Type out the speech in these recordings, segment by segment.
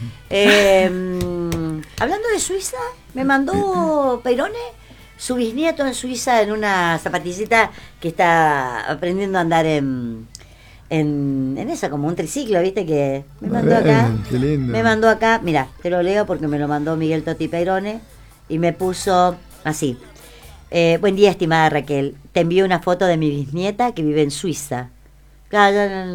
Hablando de Suiza, me mandó Peirone su bisnieto en Suiza en una zapatillita que está aprendiendo a andar en esa, como un triciclo, ¿viste? Que me mandó acá. Qué lindo. Me mandó acá, mira, te lo leo porque me lo mandó Miguel Totti Peirone y me puso así. Buen día, estimada Raquel. Te envío una foto de mi bisnieta que vive en Suiza. Allá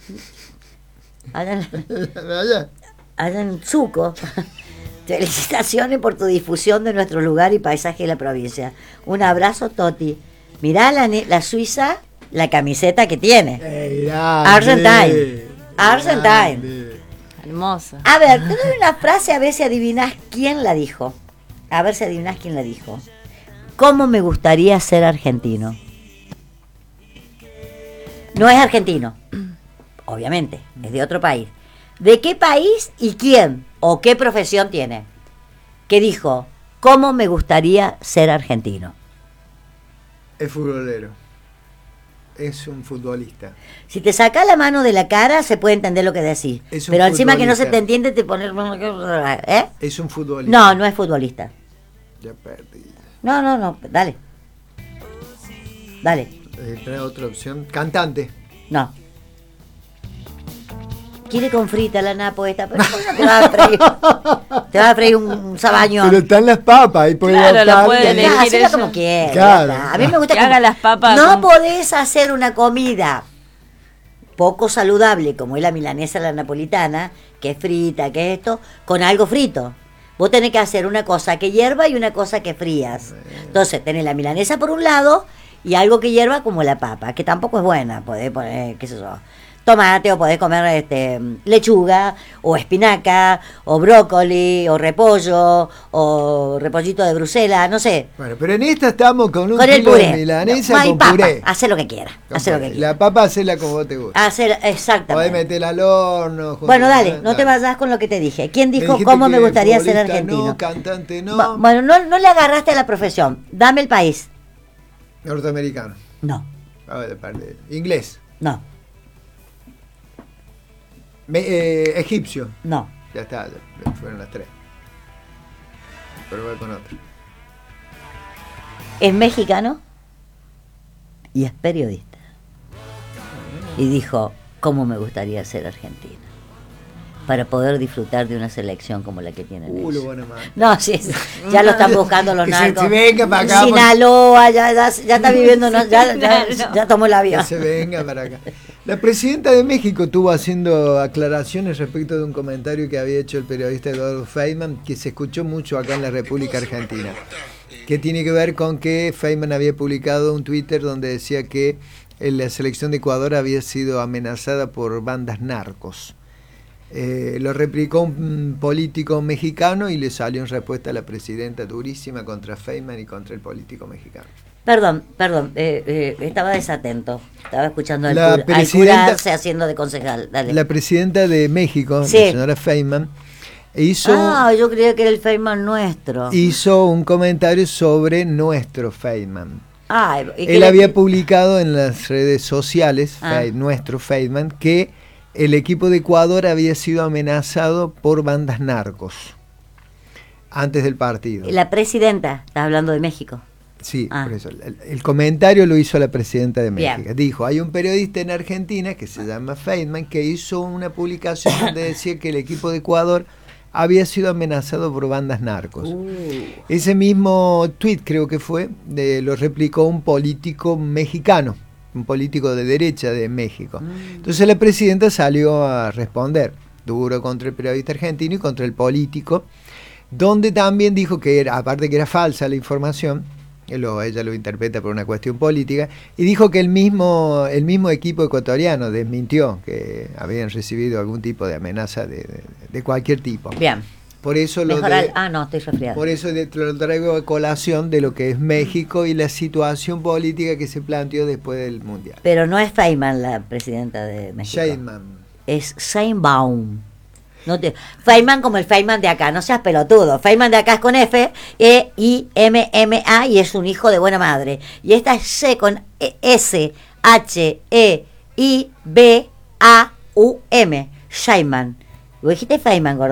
en Zuco. Felicitaciones por tu difusión de nuestro lugar y paisaje de la provincia. Un abrazo, Toti. Mirá la Suiza, la camiseta que tiene. Argentine. Hermosa. A ver, te doy una frase a ver si adivinás quién la dijo. ¿Cómo me gustaría ser argentino? No es argentino, obviamente, es de otro país. ¿De qué país y quién o qué profesión tiene? ¿Qué dijo? ¿Cómo me gustaría ser argentino? Es futbolero. Es un futbolista. Si te sacas la mano de la cara se puede entender lo que decís. Pero encima que no se te entiende te pones... ¿Eh? Es un futbolista. No, no es futbolista. Ya perdí. No, dale. ¿Tenés otra opción? Cantante. No. Quiere con frita la napo esta, pero te va a freír. Te va a freír un sabañón. Pero están las papas y puede Claro, lo puede elegir Hacelo ella. como quieras. Claro. A mí me gusta Que haga las papas No con- podés hacer una comida poco saludable como es la milanesa, la napolitana, que es frita, que es esto, con algo frito. Vos tenés que hacer una cosa que hierva y una cosa que frías. Entonces tenés la milanesa por un lado y algo que hierva como la papa, que tampoco es buena. Podés poner, qué sé yo, tomate, o podés comer lechuga, o espinaca, o brócoli, o repollo, o repollito de Bruselas, no sé. Bueno, pero en esta estamos con un Con el kilo de puré. milanesa No hay con papa. puré. Hacé lo que quieras. Hacé lo que quieras. La papa hacela como vos te gusta. Exactamente. Podés meterla al horno. junto Bueno, con- dale, no te vayas con lo que te dije. ¿Quién Me dijo dijiste cómo me que gustaría ser futbolista argentino? No, cantante no. Bueno, no le agarraste a la profesión. Dame el país. Norteamericano. No, A ver, parte. Inglés. no, Egipcio. no. Ya está, ya fueron las tres. Pero voy con otro. Es mexicano y es periodista. Y dijo, ¿cómo me gustaría ser argentino? Para poder disfrutar de una selección como la que tienen Lo ellos. bueno más. No, sí, ya lo están buscando los Que narcos. se venga para acá. Sinaloa, ya está viviendo, ya tomó el avión. Que se venga para acá. La presidenta de México estuvo haciendo aclaraciones respecto de un comentario que había hecho el periodista Eduardo Feynman, que se escuchó mucho acá en la República Argentina, que tiene que ver con que Feynman había publicado un Twitter donde decía que la selección de Ecuador había sido amenazada por bandas narcos. Lo replicó un político mexicano y le salió en respuesta a la presidenta durísima contra Feynman y contra el político mexicano. Perdón, estaba desatento. Estaba escuchando al La cura Arce haciendo de concejal. Dale. La presidenta de México, Sí. la señora Feynman, yo creía que era el Feynman nuestro. hizo un comentario sobre nuestro Feynman. ¿Y qué Él le- había publicado en las redes sociales, Ah. nuestro Feynman, que el equipo de Ecuador había sido amenazado por bandas narcos antes del partido. La presidenta, estás hablando de México. Sí, Ah. por eso. El comentario lo hizo la presidenta de Bien. México. Dijo, hay un periodista en Argentina que se llama Feynman que hizo una publicación donde decía que el equipo de Ecuador había sido amenazado por bandas narcos. Ese mismo tweet, creo que fue, lo replicó un político mexicano, un político de derecha de México. Entonces la presidenta salió a responder duro contra el periodista argentino y contra el político, donde también dijo que era, aparte que era falsa la información, ella lo interpreta por una cuestión política, y dijo que el mismo equipo ecuatoriano desmintió que habían recibido algún tipo de amenaza de cualquier tipo. Bien. Por eso No, estoy resfriado. por eso lo traigo a colación de lo que es México y la situación política que se planteó después del Mundial. Pero no es Feynman la presidenta de México. Sheinbaum. Es Sheinbaum. Feynman como el Feynman de acá, no seas pelotudo. Feynman de acá es con F, E-I-M-M-A, y es un hijo de buena madre. Y esta es C con S-H-E-I-B-A-U-M. Sheinbaum. Vos dijiste Feynman, gordo.